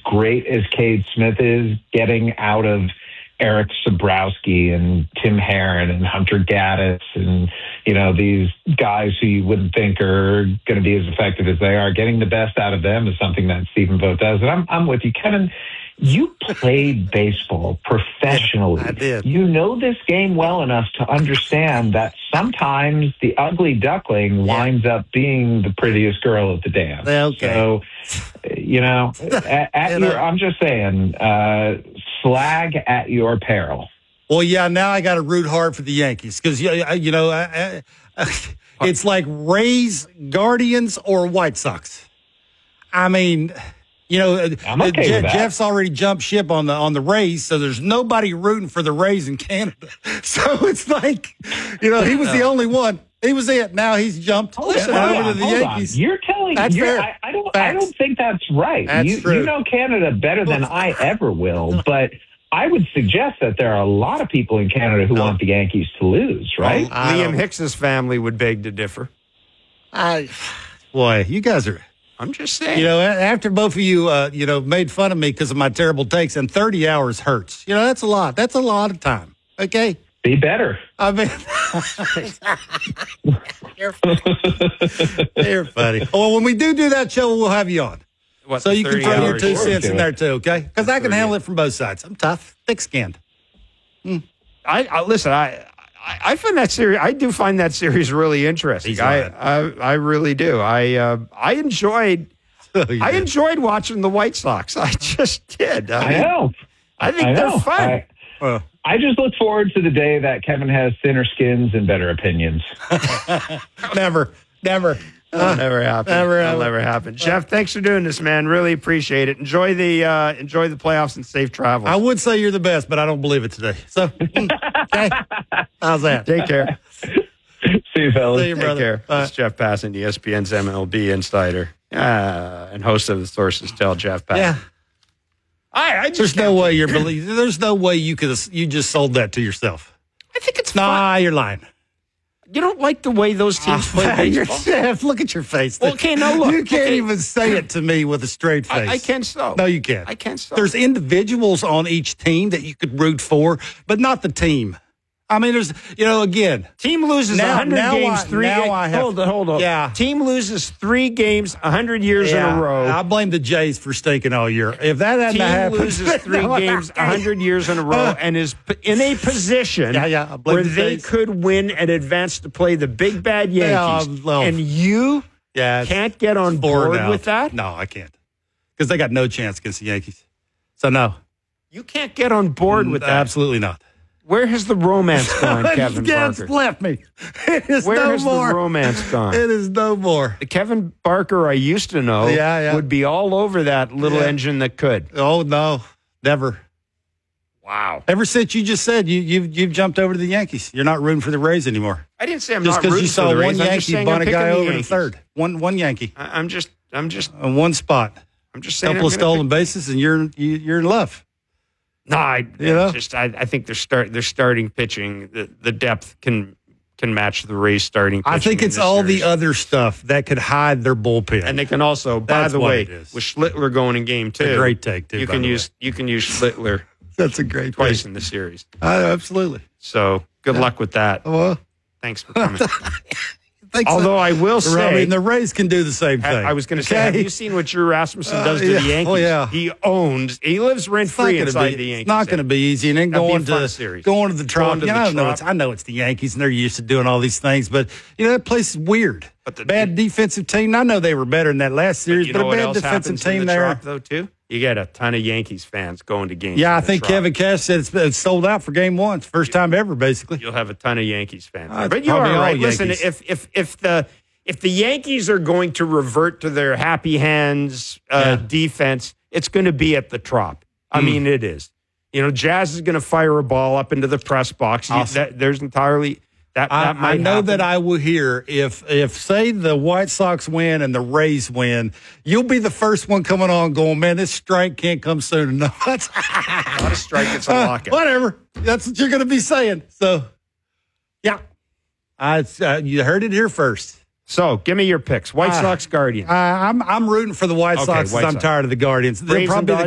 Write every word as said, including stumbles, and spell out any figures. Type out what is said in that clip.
great as Cade Smith is, getting out of Eric Sabrowski and Tim Herron and Hunter Gaddis and, you know, these guys who you wouldn't think are going to be as effective as they are, getting the best out of them is something that Stephen Vogt does. And I'm, I'm with you, Kevin. You played baseball professionally. I did. You know this game well enough to understand that sometimes the ugly duckling Yeah. winds up being the prettiest girl at the dance. Okay. So, you know, at, at You know. your, I'm just saying, uh, slag at your peril. Well, yeah, now I got to root hard for the Yankees because, you know, I, I, it's like Rays, Guardians, or White Sox. I mean, you know, I'm okay Je- with that. Jeff's already jumped ship on the on the Rays, so there's nobody rooting for the Rays in Canada. So it's like, you know, he was the only one. He was it. Now he's jumped Hold over on, to the hold on. Yankees. You're telling That's you're, fair. I, I don't. I Facts. don't think that's right. That's you, true. you know Canada better than I ever will, but I would suggest that there are a lot of people in Canada who No. want the Yankees to lose. Right? I Liam don't- Hicks's family would beg to differ. I, boy, you guys are. I'm just saying. You know, a- after both of you, uh, you know, made fun of me because of my terrible takes, and thirty hours hurts. You know, that's a lot. That's a lot of time. Okay. Be better. I mean, you're funny. You're funny. Well, when we do do that show, we'll have you on. What, So the you can thirty throw your hours? two Sure, cents in do there it. too, okay? Because I can thirty. handle it from both sides. I'm tough, thick-skinned. I, I listen. I, I I find that series. I do find that series really interesting. He's I, lying. I I really do. I uh, I enjoyed. You I did. enjoyed watching the White Sox. I just did. I, I mean, know. I think I they're know. fun. I, Well, I just look forward to the day that Kevin has thinner skins and better opinions. never, never. That'll never happen. never That'll happen. never happen. Jeff, thanks for doing this, man. Really appreciate it. Enjoy the uh, enjoy the playoffs and safe travels. I would say you're the best, but I don't believe it today. So, okay. How's that? Take care. See you, fellas. See you, Take brother. care. Bye. It's Jeff Passan, E S P N's M L B insider uh, and host of the Sources Tell Jeff Passan. Yeah. I, I just There's no can't- way you're believing. There's no way you could. You just sold that to yourself. I think it's Nah, fun. you're lying. You don't like the way those teams play You're- baseball? Jeff, look at your face. Well, okay, now look. You can't Okay. even say it to me with a straight face. I, I can so. No, you can't. I can so. There's individuals on each team that you could root for, but not the team. I mean, there's, you know, again, Team loses Now- one hundred now games, I- three now games. I have- hold on, hold on. Yeah. Team loses three games, one hundred years in a row. I blame the Jays for stinking all year. If that hadn't Team happened, loses three no, games, I- one hundred years in a row, and is p- in a position Yeah, yeah, I blame where the they Jays. could win and advance to play the big bad Yankees. Yeah, well, and you Yeah, it's can't get on four board now. with that? No, I can't, because they got no chance against the Yankees. So no, You can't get on board with that. absolutely not. Where has the romance gone, Kevin It's Barker? left me. It is Where no has more. the romance gone? It is no more. The Kevin Barker I used to know Yeah, yeah. would be all over that little Yeah. engine that could. Oh no, never. Wow. Ever since you just said you you've you've jumped over to the Yankees, you're not rooting for the Rays anymore. I didn't say I'm Just not because rooting you saw for the one Rays. I'm just Yankee saying bunt I'm a picking guy the over to Yankees. third. One one Yankee I- I'm just, I'm just, on one spot. I'm just saying. Couple of I'm gonna stolen bases, and you're you, you're in love. pick- No, I You know? just, I, I think their start, their starting pitching, the, the depth can can match the Rays starting. Pitching I think in it's this all series. the other stuff that could hide their bullpen. And they can also, by That's the what way, it is. with Schlittler going in game two, a great take too. you by can the use you can use Schlittler way. That's a great twice take. in the series. Uh, absolutely. So good luck with that. Well, Thanks for coming. thanks. Although I will I say, mean, the Rays can do the same thing. I, I was going to say, have you seen what Drew Rasmussen Uh, does to yeah. the Yankees? Oh, yeah. He owns. He lives rent It's not free gonna inside be- the Yankees. It's not going to be easy. And then That'd be a going fun to series. going to the Trop. Going to You know, the I know Trop. it's I know it's the Yankees and they're used to doing all these things, but you know that place is weird. But the- bad defensive team. I know they were better in that last series, you but, know a what bad else defensive happens in team the there. Trop, though, too? You get a ton of Yankees fans going to games. Yeah, in I the think Trop. Kevin Cash said it's, it's sold out for game one. It's the first time ever, basically. You'll have a ton of Yankees fans. Uh, but you're all probably all right. Listen, Yankees. if if if the if the Yankees are going to revert to their happy hands uh, Yeah. defense, it's going to be at the Trop. I Mm. mean, it is. You know, Jazz is going to fire a ball up into the press box. You, Awesome. that, there's entirely that. I, that might I know happen. that I will hear if, if say the White Sox win and the Rays win, you'll be the first one coming on going, man, this strike can't come soon enough. That's not a strike. It's a Uh, lockout. whatever. That's what you're going to be saying. So, yeah, I, uh, you heard it here first. So, give me your picks. White Uh, Sox, Guardians. Uh, I'm I'm rooting for the White Okay, Sox. 'cause White I'm Sox. tired of the Guardians. They're Braves and probably the